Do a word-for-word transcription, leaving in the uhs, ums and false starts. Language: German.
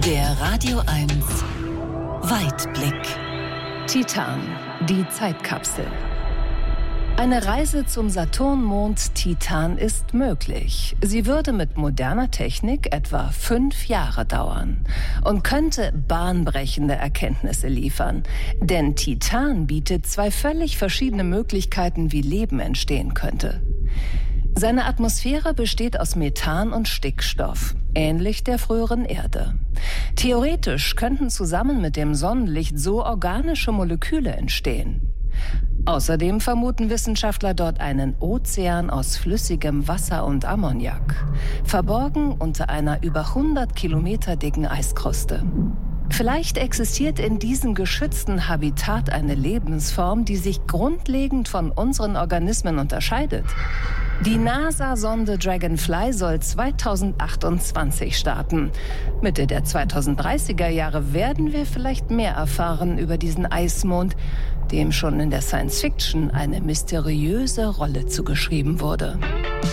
Der Radio eins Weitblick. Titan, die Zeitkapsel. Eine Reise zum Saturnmond Titan ist möglich. Sie würde mit moderner Technik etwa fünf Jahre dauern und könnte bahnbrechende Erkenntnisse liefern. Denn Titan bietet zwei völlig verschiedene Möglichkeiten, wie Leben entstehen könnte. Seine Atmosphäre besteht aus Methan und Stickstoff, ähnlich der früheren Erde. Theoretisch könnten zusammen mit dem Sonnenlicht so organische Moleküle entstehen. Außerdem vermuten Wissenschaftler dort einen Ozean aus flüssigem Wasser und Ammoniak, verborgen unter einer über hundert Kilometer dicken Eiskruste. Vielleicht existiert in diesem geschützten Habitat eine Lebensform, die sich grundlegend von unseren Organismen unterscheidet. Die NASA-Sonde Dragonfly soll zweitausendachtundzwanzig starten. Mitte der zweitausenddreißiger Jahre werden wir vielleicht mehr erfahren über diesen Eismond, dem schon in der Science-Fiction eine mysteriöse Rolle zugeschrieben wurde.